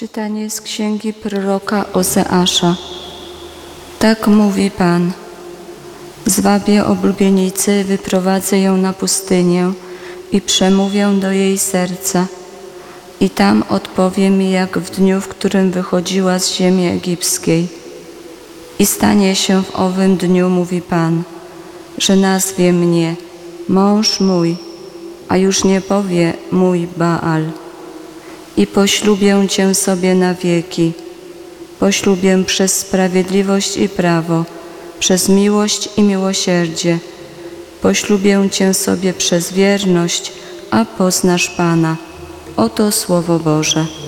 Czytanie z księgi proroka Ozeasza. Tak mówi Pan. Zwabię oblubienicę, wyprowadzę ją na pustynię i przemówię do jej serca. I tam odpowiem jak w dniu, w którym wychodziła z ziemi egipskiej. I stanie się w owym dniu, mówi Pan, że nazwie mnie mąż mój, a już nie powie mój Baal. I poślubię Cię sobie na wieki. Poślubię przez sprawiedliwość i prawo, przez miłość i miłosierdzie. Poślubię Cię sobie przez wierność, a poznasz Pana. Oto Słowo Boże.